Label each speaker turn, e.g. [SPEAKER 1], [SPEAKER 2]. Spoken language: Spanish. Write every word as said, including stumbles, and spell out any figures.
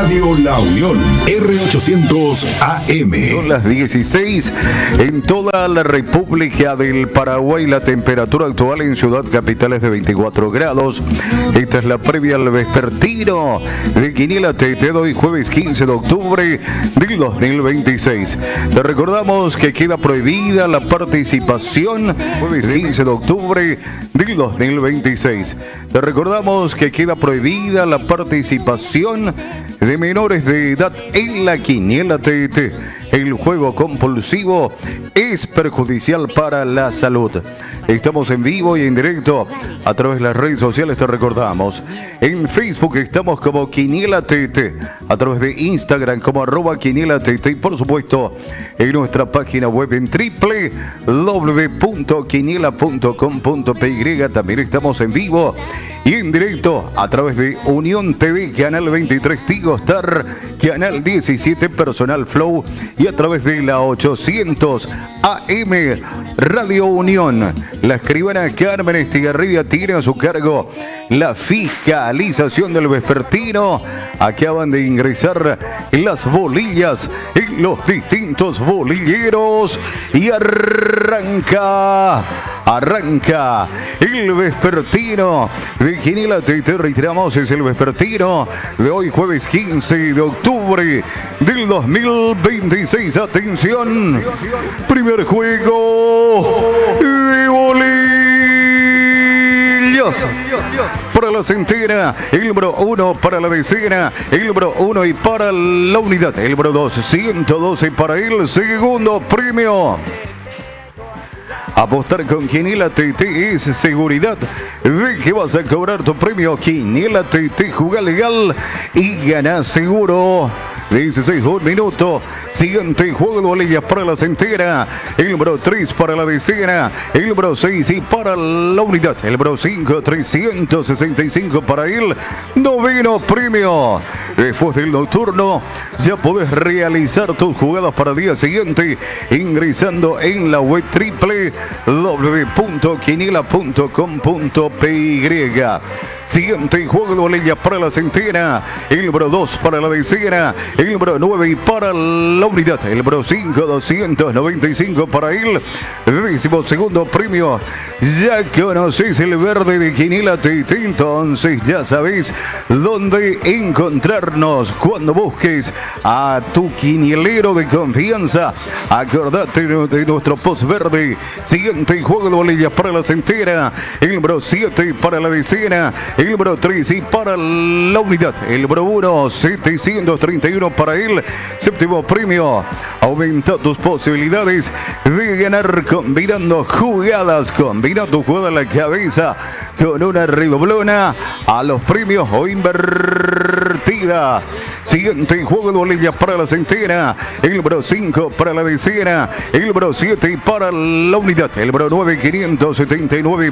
[SPEAKER 1] Radio La Unión, R ochocientos A M.
[SPEAKER 2] Son las dieciséis en toda la República del Paraguay. La temperatura actual en Ciudad Capital es de veinticuatro grados. Esta es la previa al vespertino de Quiniela T T de hoy, jueves quince de octubre del dos mil veintiséis. Te recordamos que queda prohibida la participación, jueves quince de octubre del dos mil veintiséis. Te recordamos que queda prohibida la participación de menores de edad en la Quiniela T T. El juego compulsivo es perjudicial para la salud. Estamos en vivo y en directo a través de las redes sociales, te recordamos. En Facebook estamos como Quiniela T T, a través de Instagram como arroba Quiniela T T y por supuesto en nuestra página web en doble u doble u doble u punto quiniela punto com punto p y. También estamos en vivo y en directo a través de Unión T V, Canal veintitrés, Tigo Star, Canal diecisiete, Personal Flow y a través de la ochocientos A M Radio Unión. La escribana Carmen Estigarribia tiene a su cargo la fiscalización del vespertino. Acaban de ingresar las bolillas en los distintos bolilleros y arranca, arranca el vespertino de Quiniela T T. Reiteramos, es el vespertino de hoy, jueves quince de octubre del dos mil veintiséis. Atención, primer juego de bolillas. Para la centena, el número uno para la decena, el número uno y para la unidad, el número dos, ciento doce para el segundo premio. Apostar con Quiniela T T es seguridad de que vas a cobrar tu premio. Quiniela T T, juega legal y gana seguro. dieciséis, un minuto. Siguiente juego de bolillas para la centena. El número tres para la decena. El número seis y para la unidad. El número cinco, trescientos sesenta y cinco para el noveno premio. Después del nocturno, ya podés realizar tus jugadas para el día siguiente ingresando en la web doble u doble u doble u punto quiniela punto com punto p y. Siguiente juego de bolillas para la centena. El número dos para la decena. El número nueve y para la unidad. El número cinco, doscientos noventa y cinco para el décimo segundo premio. Ya conoces el verde de Quiniela T T, entonces ya sabes dónde encontrarnos cuando busques a tu quinielero de confianza. Acordate de nuestro post verde. Siguiente juego de bolillas para la centena. El número siete para la decena. El número tres y para la unidad. El número uno, setecientos treinta y uno para el séptimo premio. Aumenta tus posibilidades de ganar combinando jugadas. Combina tu jugada a la cabeza con una redoblona a los premios o invertida. Siguiente juego de bolillas para la centena. El número cinco para la decena. El número siete y para la unidad. El número nueve, quinientos setenta y nueve